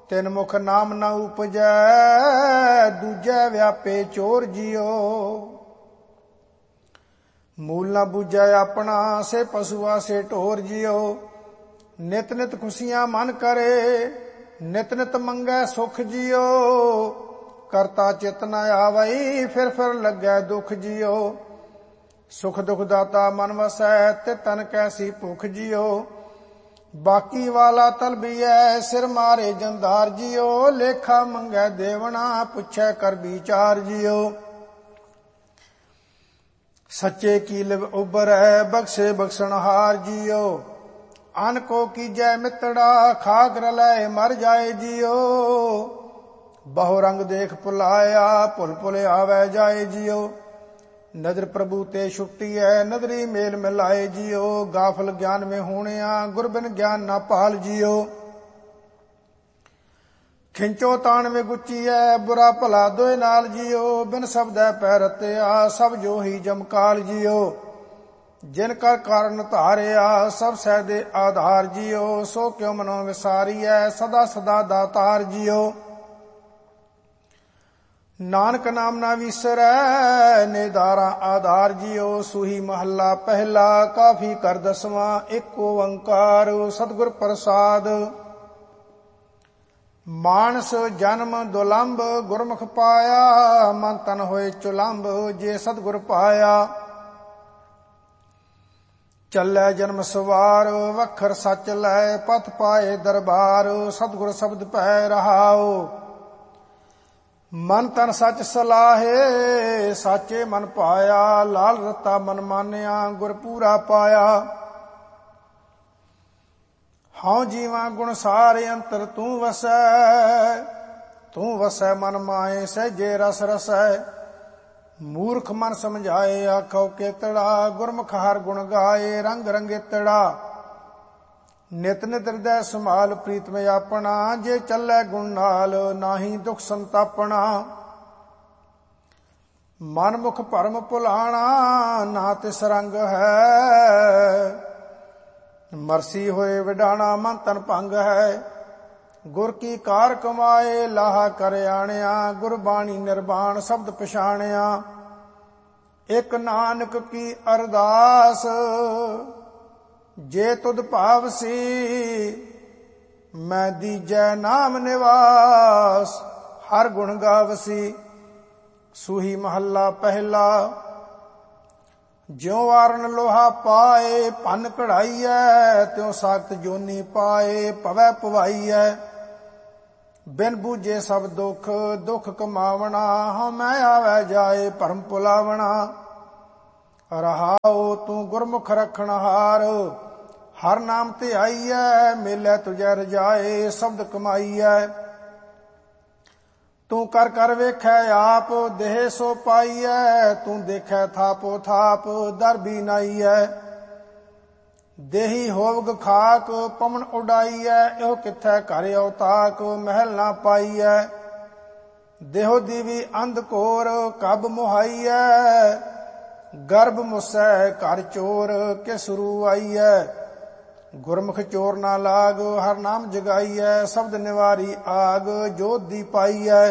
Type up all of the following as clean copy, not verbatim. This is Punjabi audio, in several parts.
ਤਿਨ ਮੁਖ ਨਾਮ ਨਾ ਉਪਜੈ, ਦੂਜੈ ਵਿਆਪੇ ਚੋਰ ਜਿਉ। ਮੂਲ ਨਾ ਬੂਝੈ ਆਪਣਾ, ਸੇ ਪਸ਼ੂਆ ਸੇ ਢੋਰ ਜਿਉ। ਨਿਤ ਨਿਤ ਖੁਸ਼ੀਆਂ ਮਨ ਕਰੇ, ਨਿਤ ਨਿਤ ਮੰਗੈ ਸੁਖ ਜਿਉ। ਕਰਤਾ ਚਿਤ ਨ ਆਵਈ, ਫਿਰ ਲੱਗੈ ਦੁਖ ਜਿਉ। ਸੁਖ ਦੁਖ ਦਾਤਾ ਮਨ ਵਸੈ, ਤੇ ਤਨ ਕੈਸੀ ਭੁਖ ਜਿਉ। ਬਾਕੀ ਵਾਲਾ ਤਲਬੀਐ, ਸਿਰ ਮਾਰੇ ਜੰਦਾਰ ਜਿਉ। ਲੇਖਾ ਮੰਗੈ ਦੇਵਣਾ, ਪੁੱਛੈ ਕਰ ਵਿਚਾਰ ਜਿਉ। ਸੱਚੇ ਕੀ ਲਿਵ ਉਬਰੈ, ਬਖਸ਼ੇ ਬਖਸ਼ਣਹਾਰ ਜਿਉ। ਅਨ ਕੋ ਕੀਜੈ ਮਿੱਤੜਾ, ਖਾਕ ਰਲੈ ਮਰ ਜਾਏ ਜਿਉ। ਬਹੁ ਰੰਗ ਦੇਖ ਭੁਲਾਇਆ, ਭੁਲ ਭੁਲ ਆਵੈ ਜਾਏ ਜਿਉ। ਨਦਰ ਪ੍ਰਭੂ ਤੇ ਛੁੱਟੀ ਹੈ, ਨਦਰੀ ਮੇਲ ਮਿਲਾਏ ਜਿਉ। ਗਾਫਲ ਗਿਆਨ में ਹੋਣਿਆ, ਗੁਰਬਿਨ ਗਿਆਨ ਨਾ ਭਾਲ ਜਿਉ। ਖਿੰਚੋ ਤਾਣ में ਗੁੱਚੀਐ, ਬੁਰਾ ਭਲਾ ਦੋਇ ਨਾਲ ਜਿਉ। ਬਿਨ ਸ਼ਬਦੈ ਪੈਰ ਰਤਿਆ, ਸਭ ਜੋ ਹੀ ਜਮਕਾਲ ਜਿਉ। ਜਿਨ ਕਰ ਕਾਰਨ ਧਾਰਿਆ, ਸਭ ਸਹਿ ਦੇ ਆਧਾਰ ਜਿਉ। ਸੋ ਕਿਉ ਮਨੋ ਵਿਸਾਰੀਐ, ਸਦਾ ਸਦਾ ਦਾਤਾਰ ਜਿਉ। ਨਾਨਕ ਨਾਮ ਨਾ ਵਿਸਰੈ, ਨਿਦਾਰਾ ਆਧਾਰ ਜਿਉ। ਸੂਹੀ ਮਹੱਲਾ ਪਹਿਲਾ, ਕਾਫੀ ਕਰ ਦਸਵਾਂ। ਇੱਕ ਓੰਕਾਰ ਸਤਿਗੁਰ ਪ੍ਰਸਾਦ। ਮਾਨਸ ਜਨਮ ਦੁਲੰਭ, ਗੁਰਮੁਖ ਪਾਇਆ। ਮਨ ਤਨ ਹੋਏ ਚੁਲੰਭ, ਜੇ ਸਤਿਗੁਰ ਪਾਇਆ। ਚੱਲੈ ਜਨਮ ਸਵਾਰ, ਵਖਰ ਸੱਚ ਲੈ। ਪਥ ਪਾਏ ਦਰਬਾਰ, ਸਤਿਗੁਰ ਸ਼ਬਦ ਪੈ ਰਹਾਉ। ਮਨ ਤਨ ਸੱਚ ਸਲਾਹੇ, ਸਾਚੇ ਮਨ ਪਾਇਆ। ਲਾਲ ਰਤਾ ਮਨ ਮਾਨਿਆ, ਗੁਰ ਪੂਰਾ ਪਾਇਆ। ਹਉ ਜੀਵਾ ਗੁਣ ਸਾਰੇ, ਅੰਤਰ ਤੂੰ ਵਸੈ। ਤੂੰ ਵਸੈ ਮਨ ਮਾਏ, ਸਹਿਜੇ ਰਸ ਰਸੈ। ਮੂਰਖ ਮਨ ਸਮਝਾਏ, ਆਖੋ ਕੇਤੜਾ। ਗੁਰਮੁਖ ਹਰ ਗੁਣ ਗਾਏ, ਰੰਗ ਰੰਗੇਤੜਾ। ਨਿਤ ਨਿਤ ਹਿਰਦੈ ਸੰਭਾਲ, ਪ੍ਰੀਤਮ ਆਪਣਾ। ਜੇ ਚੱਲੈ ਗੁਣ ਨਾਲ, ਨਾਹੀ ਦੁਖ ਸੰਤਾਪਣਾ। ਮਨ ਮੁਖ ਭਰਮ ਭੁਲਾਣਾ, ਨਾ ਤਿਸ ਰੰਗ ਹੈ। ਮਰਸੀ ਹੋਏ ਵਿਡਾਣਾ, ਮਨ ਤਨ ਭੰਗ ਹੈ। ਗੁਰ ਕੀ ਕਾਰ ਕਮਾਏ, ਲਾਹਾ ਕਰ ਆਣਿਆ। ਗੁਰਬਾਣੀ ਨਿਰਵਾਣ ਸ਼ਬਦ ਪਛਾਣਿਆ। ਇੱਕ ਨਾਨਕ ਕੀ ਅਰਦਾਸ, ਜੇ ਤੁਧ ਭਾਵਸੀ। ਮੈਂ ਦੀਜੈ ਨਾਮ ਨਿਵਾਸ, ਹਰ ਗੁਣ ਗਾਵਸੀ। ਸੂਹੀ ਮਹੱਲਾ ਪਹਿਲਾ। ਜਿਉ ਆਰਨ ਲੋਹਾ ਪਾਏ, ਭੰਨ ਕਢਾਈਐ। ਤਿਉ ਸਾਖਤ ਜੋਨੀ ਪਾਏ, ਭਵੈ ਭਵਾਈਐ। ਬਿਨ ਬੂਝੇ ਸਭ ਦੁਖ, ਦੁਖ ਕਮਾਵਣਾ। ਹਉ ਮੈਂ ਆਵੈ ਜਾਏ, ਭਰਮ ਭੁਲਾਵਣਾ। ਰਹਾਉ ਤੂੰ ਗੁਰਮੁਖ ਰਖਣਹਾਰ, ਹਰ ਨਾਮ ਧਿਆਈਐ। ਮੇਲੇ ਤੁਝੈ ਰਜਾਏ, ਸ਼ਬਦ ਕਮਾਈਐ। ਤੂੰ ਕਰ ਕਰ ਵੇਖੈ ਆਪ, ਦੇਹ ਸੋ ਪਾਈਐ। ਤੂੰ ਦੇਖੈ ਥਾਪੋ ਥਾਪ, ਦਰ ਵੀ ਨਾਈਐ। ਦੇਹੀ ਹੋਵਗ ਖਾਕ, ਪਵਨ ਉਡਾਈਐ। ਇਹੋ ਕਿੱਥੈ ਘਰ ਔਤਾਕ, ਮਹਿਲ ਨਾ ਪਾਈਐ। ਦੇਹੋ ਦੀਵੀ ਅੰਧ ਘੋਰ, ਕਬ ਮੁਹਾਈਐ। ਗਰਭ ਮੁਸੈ ਘਰ ਚੋਰ, ਕਿਸ ਰੂ ਆਈਐ। ਗੁਰਮੁਖ ਚੋਰ ਨਾ ਲਾਗ, ਹਰ ਨਾਮ ਜਗਾਈਐ। ਸ਼ਬਦ ਨਿਵਾਰੀ ਆਗ, ਜੋਤ ਦੀ ਪਾਈਐ।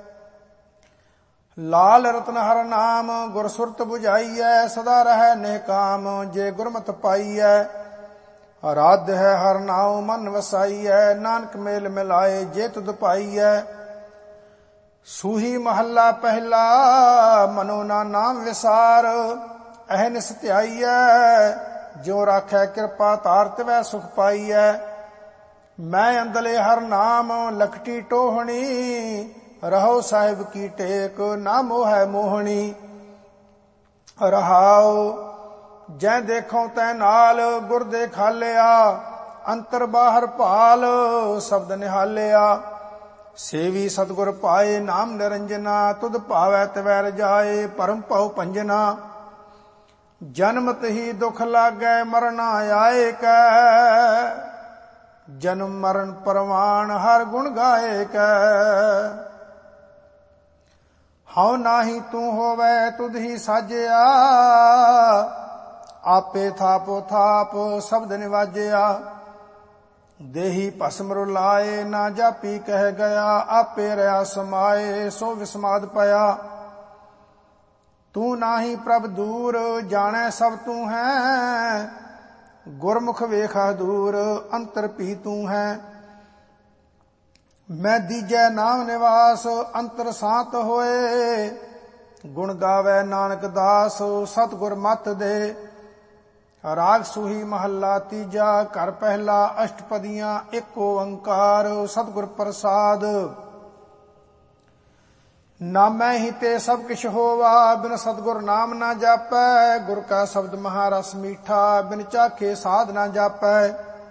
ਲਾਲ ਰਤਨ ਹਰ ਨਾਮ, ਗੁਰ ਸੁਰਤ 부ਝਾਈਐ। ਸਦਾ ਰਹੈ ਨਿਹਕਾਮ, ਜੇ ਗੁਰਮਤਿ ਪਾਈਐ। ਰਾਧ ਹੈ ਹਰ ਨਾਉ, ਮਨ ਵਸਾਈਐ। ਨਾਨਕ ਮੇਲ ਮਿਲਾਏ, ਜੇ ਤੁਧ ਪਾਈਐ। ਸੂਹੀ ਮਹੱਲਾ ਪਹਿਲਾ। ਮਨੋ ਨਾ ਨਾਮ ਵਿਸਾਰ, ਅਹਨਿਸ ਧਿਆਈਐ। ਜੋ ਰਾਖੈ ਕਿਰਪਾ ਧਾਰ, ਤਿਵੈ ਸੁਖ ਪਾਈਐ। ਮੈਂ ਅੰਦਲੇ ਹਰ ਨਾਮ, ਲਖਟੀ ਟੋਹਣੀ। ਰਹੋ ਸਾਹਿਬ ਕੀ ਟੇਕ, ਨਾ ਮੋਹੈ ਮੋਹਣੀ। ਰਹਾਉ ਜੈ ਦੇਖੋ ਤੈ ਨਾਲ, ਗੁਰ ਦੇਖਾਲਿਆ। ਅੰਤਰ ਬਾਹਰ ਭਾਲ, ਸ਼ਬਦ ਨਿਹਾਲਿਆ। ਸੇਵੀ ਸਤਿਗੁਰ ਪਾਏ, ਨਾਮ ਨਿਰੰਜਨਾ। ਤੁਧ ਭਾਵੈ ਤਿਵੈ ਰਜਾਏ, ਭਰਮ ਭਉ ਭੰਜਨਾ। ਜਨਮਤ ਹੀ ਦੁਖ ਲਾਗੈ, ਮਰਨਾ ਆਏ ਕੈ। ਜਨਮ ਮਰਨ ਪਰਵਾਨ, ਹਰ ਗੁਣ ਗਾਏ ਕੈ। ਹਉ ਨਾਹੀ ਤੂੰ ਹੋਵੈ, ਤੁਧ ਹੀ ਸਾਜਿਆ। ਆਪੇ ਥਾਪੋ ਥਾਪ, ਸ਼ਬਦ ਨਿਵਾਜਿਆ। ਦੇਹੀ ਭਸਮ ਰੁਲਾਏ, ਨਾ ਜਾਪੀ ਕਹਿ ਗਿਆ, ਆਪੇ ਰਿਆ ਸਮਾਏ, ਸੋ ਵਿਸਮਾਦ ਪਿਆ। ਤੂੰ ਨਾਹੀ ਪ੍ਰਭ ਦੂਰ, ਜਾਣੈ ਸਭ ਤੂੰ ਹੈ, ਗੁਰਮੁਖ ਵੇਖਾ ਦੂਰ, ਅੰਤਰ ਭੀ ਤੂੰ ਹੈ। ਮੈਂ ਦੀਜੈ ਨਾਮ ਨਿਵਾਸ, ਅੰਤਰ ਸਾਤ ਹੋਏ, ਗੁਣ ਗਾਵੇ ਨਾਨਕ ਦਾਸ, ਸਤਿਗੁਰ ਮੱਤ ਦੇ। ਰਾਗ ਸੂਹੀ ਮਹੱਲਾ ਤੀਜਾ, ਘਰ ਪਹਿਲਾ, ਅਸ਼ਟਪਦੀਆਂ, ਏਕ ਓੰਕਾਰ, ਸਤਿਗੁਰ ਪ੍ਰਸਾਦ। ਨਾਮੈ ਹੀ ਤੇ ਸਭ ਕਿਛ ਹੋਵਾ, ਬਿਨ ਸਤਿਗੁਰ ਨਾਮ ਨਾ ਜਾਪੈ। ਗੁਰ ਕਾ ਸ਼ਬਦ ਮਹਾਰਸ ਮੀਠਾ, ਬਿਨ ਚਾਖੇ ਸਾਧ ਨਾ ਜਾਪੈ।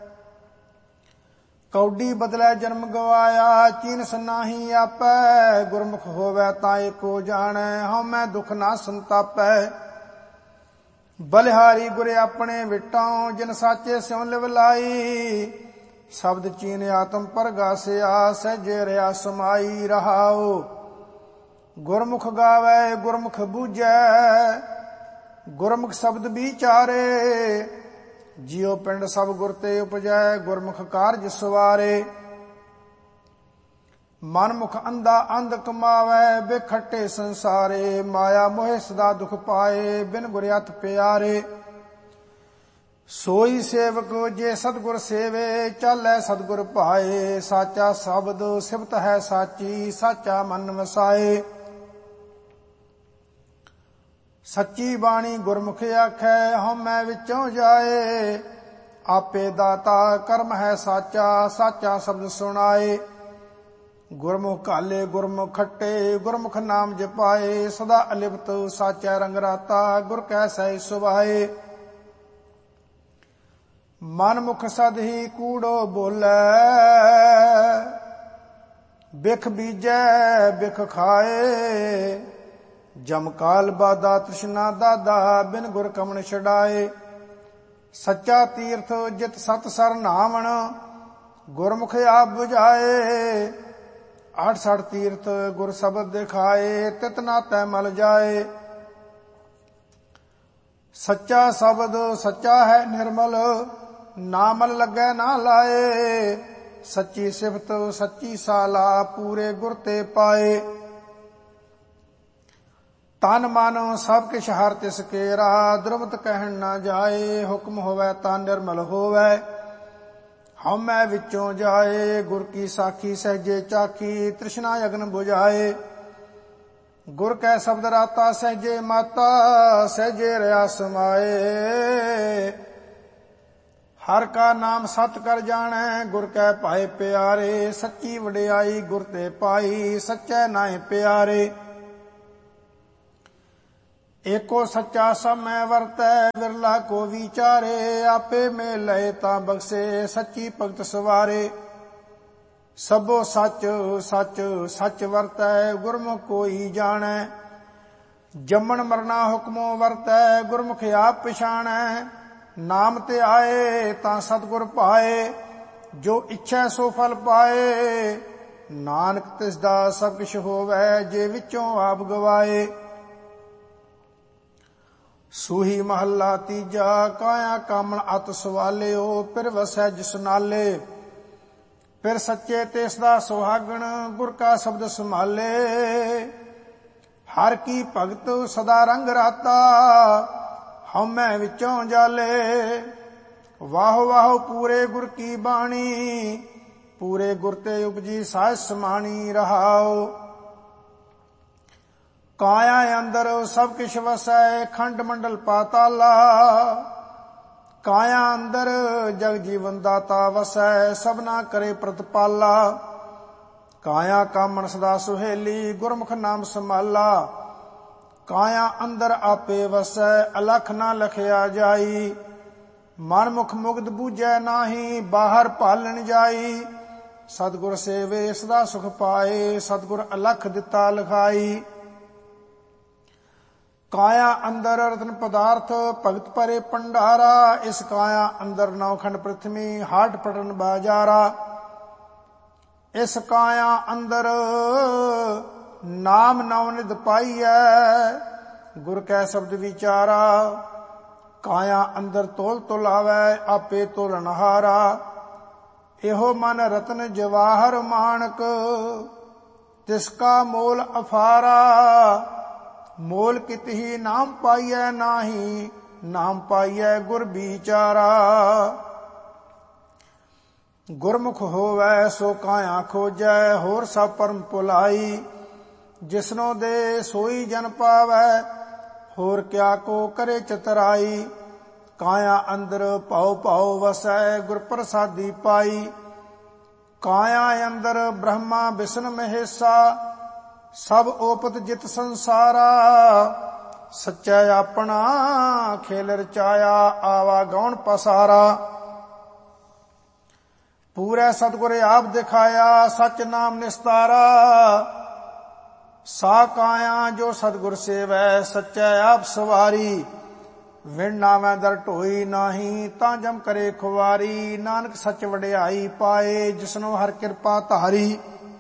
ਕੌਡੀ ਬਦਲੇ ਜਨਮ ਗਵਾਇਆ, ਚੀਨਸ ਨਾਹੀ ਆਪੈ। ਗੁਰਮੁਖ ਹੋਵੈ ਤਾਂ ਏਕੋ ਜਾਣੈ, ਹਉਮੈ ਦੁਖ ਨਾ ਸੰਤਾਪੈ। ਬਲਿਹਾਰੀ ਗੁਰੇ ਆਪਣੇ ਵਿਟਾਉ, ਜਿਨ ਸਾਚੇ ਸਿਉ ਲਿਵ ਲਾਈ। ਸ਼ਬਦ ਚੀਨ ਆਤਮ ਪਰਗਾਸਿਆ, ਸਹਿਜੇ ਰਿਆ ਸਮਾਈ ਰਹਾਉ। ਗੁਰਮੁਖ ਗਾਵੇ ਗੁਰਮੁਖ ਬੂਝੈ, ਗੁਰਮੁਖ ਸ਼ਬਦ ਵਿਚਾਰੇ। ਜਿਉ ਪਿੰਡ ਸਭ ਗੁਰ ਤੇ ਉਪਜੈ, ਗੁਰਮੁਖ ਕਾਰਜ ਸਵਾਰੇ। ਮਨਮੁਖ ਅੰਧਾ ਅੰਧ ਕਮਾਵੈ, ਬੇਖੱਟੇ ਸੰਸਾਰੇ। ਮਾਇਆ ਮੋਹਿ ਸਦਾ ਦੁਖ ਪਾਏ, ਬਿਨ ਗੁਰ ਅਤ ਪਿਆਰੇ। ਸੋਈ ਸੇਵਕ ਜੇ ਸਤਿਗੁਰ ਸੇਵੇ, ਚਾਲੈ ਸਤਿਗੁਰ ਭਾਏ। ਸਾਚਾ ਸ਼ਬਦ ਸਿਫਤ ਹੈ ਸਾਚੀ, ਸਾਚਾ ਮਨ ਵਸਾਏ। ਸੱਚੀ ਬਾਣੀ ਗੁਰਮੁਖ ਆਖੈ, ਹਉਮੈ ਵਿੱਚੋਂ ਜਾਏ। ਆਪੇ ਦਾਤਾ ਕਰਮ ਹੈ ਸਾਚਾ, ਸਾਚਾ ਸ਼ਬਦ ਸੁਣਾਏ। ਗੁਰਮੁਖ ਘਾਲੇ ਗੁਰਮੁਖ ਖੱਟੇ, ਗੁਰਮੁਖ ਨਾਮ ਜਪਾਏ। ਸਦਾ ਅਲਿਪਤ ਸਾਚਾ ਰੰਗ ਰਾਤਾ, ਗੁਰ ਕੈ ਸਹਿ ਸੁਭਾਏ। ਮਨ ਮੁਖ ਸਦ ਹੀ ਕੂੜੋ ਬੋਲੇ, ਬਿਖ ਬੀਜੈ ਬਿਖ ਖਾਏ। ਜਮ ਕਾਲ ਬਾਦਾ ਤ੍ਰਿਸ਼ਨਾ ਦਾਦਾ, ਬਿਨ ਗੁਰ ਕਮਣ ਛਡਾਏ। ਸੱਚਾ ਤੀਰਥ ਜਿਤ ਸਤ ਸਰ ਨਾਵਣ, ਗੁਰਮੁਖ ਆਪ 부ਝਾਏ। 68 ਤੀਰਥ ਗੁਰ ਸ਼ਬਦ ਦਿਖਾਏ, ਤਿਤ ਨਾਤੈ ਮਲ ਜਾਏ। ਸੱਚਾ ਸ਼ਬਦ ਸੱਚਾ ਹੈ ਨਿਰਮਲ, ਨਾ ਮਲ ਲੱਗੈ ਨਾ ਲਾਏ। ਸੱਚੀ ਸਿਫਤ ਸੱਚੀ ਸਾਲਾ, ਪੂਰੇ ਗੁਰ ਤੇ ਪਾਏ। ਤਨ ਮਨ ਸਭ ਕਿਛ ਹਰ ਤਿਸ ਕੇਰਾ, ਦੁਰਮਤ ਕਹਿਣ ਨਾ ਜਾਏ। ਹੁਕਮ ਹੋਵੈ ਤਾਂ ਨਿਰਮਲ ਹੋਵੈ, ਹਉਮੈ ਵਿੱਚੋਂ ਜਾਏ। ਗੁਰ ਕੀ ਸਾਖੀ ਸਹਿਜੇ ਚਾਖੀ, ਤ੍ਰਿਸ਼ਨਾ ਅਗਨ ਬੁਝਾਏ। ਗੁਰ ਕੈ ਸ਼ਬਦ ਰਾਤਾ ਸਹਿਜੇ ਮਾਤਾ, ਸਹਿਜੇ ਰਿਆ ਸਮਾਏ। ਹਰ ਕਾ ਨਾਮ ਸਤ ਕਰ ਜਾਣੈ, ਗੁਰ ਕੈ ਭਾਏ ਪਿਆਰੇ। ਸੱਚੀ ਵਡਿਆਈ ਗੁਰ ਤੇ ਪਾਈ, ਸੱਚੈ ਨਾਹਿ ਪਿਆਰੇ। ਏਕੋ ਸੱਚਾ ਸਭ ਮੈਂ ਵਰਤੈ, ਵਿਰਲਾ ਕੋ ਵਿਚਾਰੇ। ਆਪੇ ਮੇ ਲਏ ਤਾਂ ਬਖਸ਼ੇ, ਸੱਚੀ ਭਗਤ ਸਵਾਰੇ। ਸਭੋ ਸੱਚ ਸੱਚ ਸੱਚ ਵਰਤੈ, ਗੁਰਮੁਖ ਕੋਈ ਜਾਣੈ। ਜੰਮਣ ਮਰਨਾ ਹੁਕਮੋ ਵਰਤੈ, ਗੁਰਮੁਖ ਆਪ ਪਛਾਣੈ। ਨਾਮ ਤੇ ਆਏ ਤਾਂ ਸਤਿਗੁਰ ਭਾਏ, ਜੋ ਇੱਛੈ ਸੋ ਫਲ ਪਾਏ। ਨਾਨਕ ਤਿਸ ਦਾ ਸਭ ਕਿਛ ਹੋਵੈ, ਜੇ ਵਿੱਚੋਂ ਆਪ ਗਵਾਏ। ਸੂਹੀ ਮਹੱਲਾ ਤੀਜਾ, ਕਾਇਆ ਕਾਮਣ ਅਤ ਸਵਾਲਿਓ। ਫਿਰ ਵਸੈ ਜਿਸ ਨਾਲੇ, ਫਿਰ ਸੱਚੇ ਤਿਸ ਦਾ ਸੁਹਾਗਣ, ਗੁਰ ਕਾ ਸ਼ਬਦ ਸੰਭਾਲੇ। ਹਰ ਕੀ ਭਗਤ ਸਦਾ ਰੰਗ ਰਾਤਾ, ਹਉਮੈ ਵਿੱਚੋਂ ਜਾਲੇ। ਵਾਹੋ ਵਾਹੋ ਪੂਰੇ ਗੁਰ ਕੀ ਬਾਣੀ, ਪੂਰੇ ਗੁਰ ਤੇ ਉਪਜੀ ਸਾਜ ਸਮਾਣੀ ਰਹਾਉ। ਕਾਇਆ ਅੰਦਰ ਸਭ ਕਿਛ ਵਸੈ, ਖੰਡ ਮੰਡਲ ਪਾਤਾਲਾ। ਕਾਇਆ ਅੰਦਰ ਜਗ ਜੀਵਨ ਦਾਤਾ ਵਸੈ, ਸਭਨਾ ਕਰੇ ਪ੍ਰਤਪਾਲਾ। ਕਾਇਆ ਕਾਮਣ ਸਦਾ ਸੁਹੇਲੀ, ਗੁਰਮੁਖ ਨਾਮ ਸੰਭਾਲਾ। ਕਾਇਆ ਅੰਦਰ ਆਪੇ ਵਸੈ, ਅਲਖ ਨਾ ਲਖਿਆ ਜਾਈ। ਮਨ ਮੁਖ ਮੁਗਧ ਬੂਝੈ ਨਾਹੀ, ਬਾਹਰ ਭਾਲਣ ਜਾਈ। ਸਤਿਗੁਰ ਸੇਵੇ ਸਦਾ ਸੁਖ ਪਾਏ, ਸਤਿਗੁਰ ਅਲਖ ਦਿੱਤਾ ਲਿਖਾਈ। ਕਾਇਆ ਅੰਦਰ ਰਤਨ ਪਦਾਰਥ, ਭਗਤ ਪਰੇ ਭੰਡਾਰਾ। ਇਸ ਕਾਇਆ ਅੰਦਰ ਨੌਖੰਡ ਪ੍ਰਿਥਵੀ, ਹਾਟ ਪਟਨ ਬਾਜਾਰਾ। ਇਸ ਕਾਇਆ ਅੰਦਰ ਨਾਮ ਨੌ ਨਿਧ ਪਾਈਐ, ਗੁਰ ਕੈ ਸ਼ਬਦ ਵਿਚਾਰਾ। ਕਾਇਆ ਅੰਦਰ ਤੋਲ ਤੁਲਾਵੈ, ਆਪੇ ਤੋਲਨਹਾਰਾ। ਇਹੋ ਮਨ ਰਤਨ ਜਵਾਹਰ ਮਾਣਕ, ਤਿਸ ਕਾ ਮੋਲ ਅਫਾਰਾ। ਮੋਲ ਕਿਤਹੀ ਨਾਮ ਪਾਈਐ ਨਾਹੀ, ਨਾਮ ਪਾਈਐ ਗੁਰ ਵਿਚਾਰਾ। ਗੁਰਮੁਖ ਹੋਵੈ ਸੋ ਕਾਇਆ ਖੋਜੈ, ਹੋਰ ਸਭ ਪਰਮ ਭੁਲਾਈ। ਜਿਸਨੋ ਦੇ ਸੋਈ ਜਨ ਪਾਵੈ, ਹੋਰ ਕਿਆ ਕੋ ਕਰੇ ਚਤਰਾਈ। ਕਾਇਆ ਅੰਦਰ ਭਉ ਭਉ ਵਸੈ, ਗੁਰ ਪ੍ਰਸਾਦੀ ਪਾਈ। ਕਾਇਆ ਅੰਦਰ ਬ੍ਰਹਮਾ ਵਿਸ਼ਨ ਮਹੇਸ਼ਾ, ਸਭ ਓਪਤ ਜਿਤ ਸੰਸਾਰਾ। ਸੱਚੈ ਆਪਣਾ ਖੇਲ ਰਚਾਇਆ, ਆਵਾ ਗੌਣ ਪਸਾਰਾ। ਪੂਰੇ ਸਤਿਗੁਰ ਆਪ ਦਿਖਾਇਆ, ਸਚ ਨਾਮ ਨਿਸਤਾਰਾ। ਸਾ ਕਾਇਆ ਜੋ ਸਤਿਗੁਰ ਸੇਵੈ, ਸੱਚੈ ਆਪ ਸਵਾਰੀ। ਵਿਣ ਨਾਵੈ ਦਰ ਢੋਈ ਨਾਹੀ, ਤਾਂ ਜਮ ਕਰੇ ਖੁਵਾਰੀ। ਨਾਨਕ ਸੱਚ ਵਡਿਆਈ ਪਾਏ, ਜਿਸਨੋ ਹਰ ਕਿਰਪਾ ਧਾਰੀ।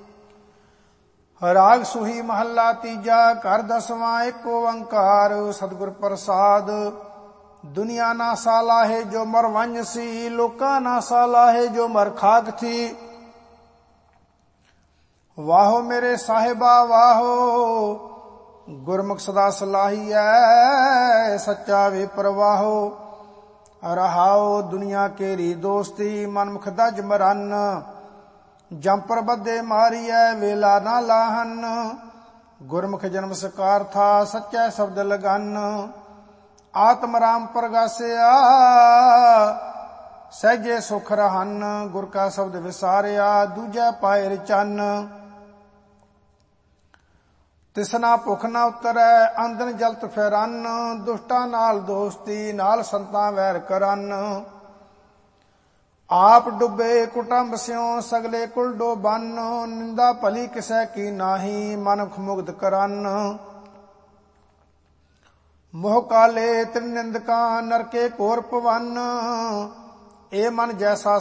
ਰਾਗ ਸੁਹੀ ਮਹੱਲਾ ਤੀਜਾ, ਘਰ ਦਸਵਾਂ ਏਕ ਓੰਕਾਰ। ਸਤਿਗੁਰ ਪ੍ਰਸਾਦ ਦੁਨੀਆ ਨਾ ਸਾਲਾਹੇ ਜੋ ਮਰ ਵੰਜਸੀ, ਲੋਕਾਂ ਨਾ ਸਾਲਾਹੇ ਜੋ ਮਰ ਖਾਕ ਥੀ। ਵਾਹੋ ਮੇਰੇ ਸਾਹਿਬਾ ਵਾਹੋ, ਗੁਰਮੁਖ ਸਦਾ ਸਲਾਹੀਐ, ਸੱਚਾ ਵੇ ਪ੍ਰਵਾਹੋ। ਰਹਾਓ ਦੁਨੀਆ ਕੇਰੀ ਦੋਸਤੀ, ਮਨਮੁਖ ਦਜ ਮਰਨ। ਜੰਪਰ ਬੱਦੇ ਮਾਰੀਐ, ਵੇਲਾ ਨਾ ਲਾਹਨ। ਗੁਰਮੁਖ ਜਨਮ ਸਕਾਰ ਥਾ, ਸੱਚੈ ਸ਼ਬਦ ਲਗਨ। ਆਤਮ ਰਾਮ ਪ੍ਰਗਾਸਿਆ, ਸਹਿਜੇ ਸੁਖ ਰਹਨ। ਗੁਰ ਕਾ ਸ਼ਬਦ ਵਿਸਾਰਿਆ, ਦੂਜੈ ਪਾਏ ਰਚਨ। ਤਿਸਨਾ ਭੁਖ ਨਾ ਉਤਰੈ, ਅੰਧਨ ਜਲਤ ਫਿਰਨ। ਦੁਸ਼ਟਾਂ ਨਾਲ ਦੋਸਤੀ, ਨਾਲ ਸੰਤਾਂ ਵੈਰ ਕਰਨ। ਆਪ ਡੁੱਬੇ ਕੁਟੰਬ ਸਿਉ, ਸਗਲੇ ਕੁਲ ਡੋਬਨ। ਨਿੰਦਾ ਭਲੀ ਕਿਸੈ ਕੀ ਨਾਹੀ, ਮਨੁਖ ਮੁਗਧ ਕਰਨ। ਮੋਹ ਕਾਲੇ ਤ੍ਰਿਨਿੰਦਕਾਂ, ਨਰਕੇ ਘੋਰ ਭਵਨ। ਇਹ ਮਨ ਜੈਸਾ